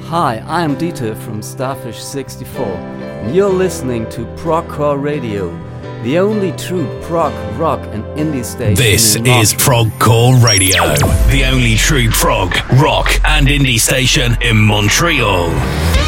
Hi, I am Dieter from Starfish 64, and you're listening to Progcore Radio, the only true prog, rock and indie station. This is Progcore Radio, the only true prog, rock and indie station in Montreal.